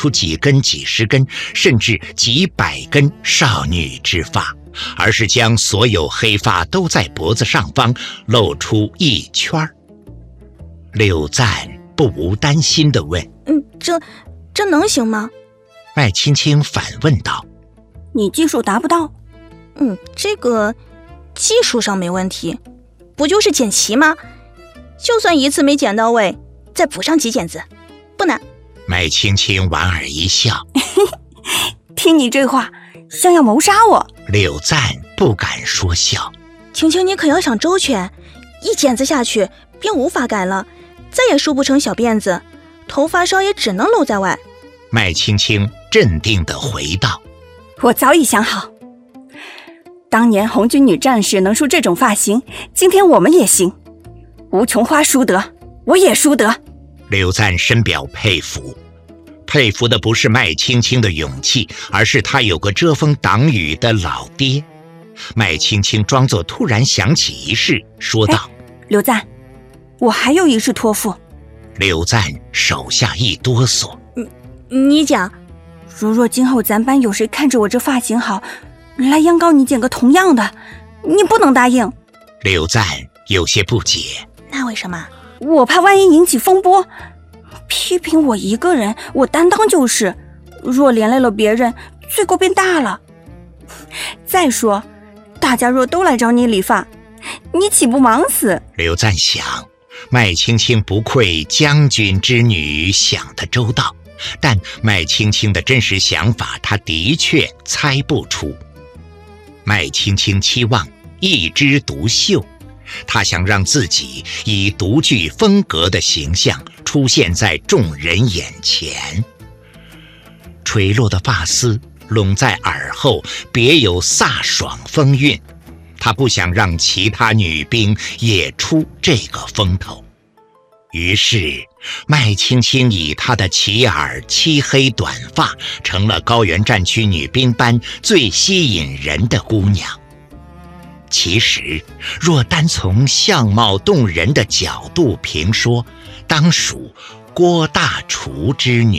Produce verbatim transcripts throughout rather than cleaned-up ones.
出几根、几十根，甚至几百根少女之发，而是将所有黑发都在脖子上方露出一圈。柳赞不无担心地问： 嗯，这这能行吗？ 麦青青反问道： 你技术达不到？ 嗯，这个技术上没问题，不就是剪齐吗？就算一次没剪到位，再补上几剪子，不难。 麦青青莞尔一笑听你这话像要谋杀我。 柳赞不敢说笑： 青青你可要想周全，一剪子下去便无法改了，再也梳不成小辫子，头发梢也只能露在外。 麦青青镇定地回道： 我早已想好，当年红军女战士能梳这种发型，今天我们也行。吴琼花梳得，我也梳得。 柳赞深表佩服，佩服的不是麦青青的勇气，而是他有个遮风挡雨的老爹。麦青青装作突然想起一事，说道： 柳赞，我还有一事托付。 柳赞手下一哆嗦： 你讲。 如若今后咱班有谁看着我这发型好，来央告你剪个同样的，你不能答应。 柳赞有些不解： 那为什么？ 我怕万一引起风波，批评我一个人，我担当就是，若连累了别人，罪过变大了。再说大家若都来找你理发，你岂不忙死？ 柳赞想，麦青青不愧将军之女，想得周到，但麦青青的真实想法他的确猜不出。麦青青期望一枝独秀，他想让自己以独具风格的形象出现在众人眼前。垂落的发丝拢在耳后，别有飒爽风韵，他不想让其他女兵也出这个风头。于是麦青青以她的齐耳漆黑短发成了高原战区女兵班最吸引人的姑娘。其实若单从相貌动人的角度评说，当属郭大厨之女。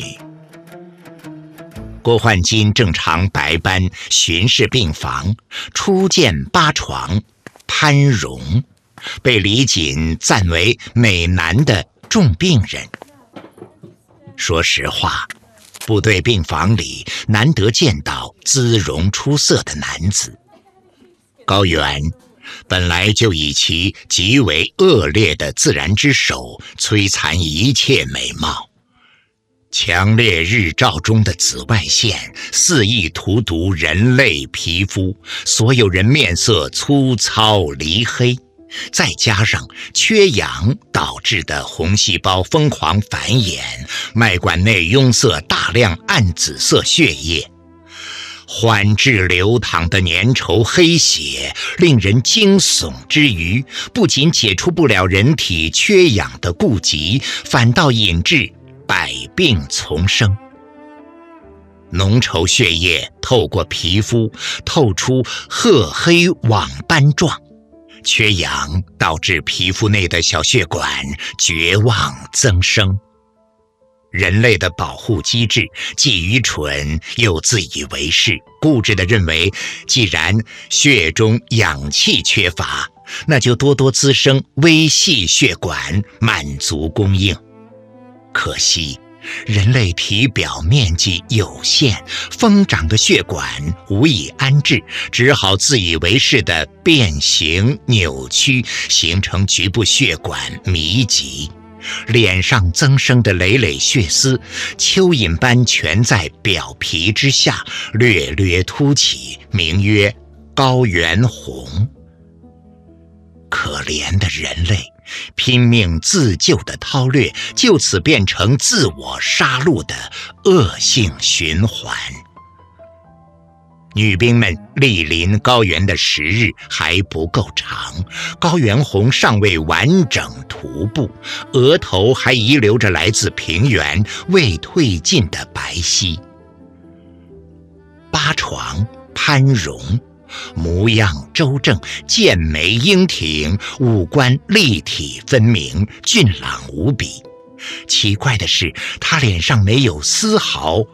郭焕金正常白班巡视病房，初见八床潘荣，被李锦赞为美男的重病人。说实话，部队病房里难得见到姿容出色的男子。高原本来就以其极为恶劣的自然之手摧残一切美貌，强烈日照中的紫外线肆意荼毒人类皮肤，所有人面色粗糙黧黑，再加上缺氧导致的红细胞疯狂繁衍，脉管内拥塞大量暗紫色血液，缓至流淌的粘稠黑血，令人惊悚之余，不仅解除不了人体缺氧的痼疾，反倒引致百病丛生。浓稠血液透过皮肤透出褐黑网斑状，缺氧导致皮肤内的小血管绝望增生。人类的保护机制既愚蠢又自以为是，固执地认为，既然血中氧气缺乏，那就多多滋生微细血管，满足供应。可惜人类体表面积有限，疯长的血管无以安置，只好自以为是地变形扭曲，形成局部血管密集。脸上增生的累累血丝，蚯蚓般蜷在表皮之下，略略凸起，名曰高原红。可怜的人类，拼命自救的韬略，就此变成自我杀戮的恶性循环。女兵们莅临高原的时日还不够长，高原红尚未完整涂布，额头还遗留着来自平原未褪尽的白皙。八床潘荣模样周正，剑眉英挺，五官立体分明，俊朗无比。奇怪的是，他脸上没有丝毫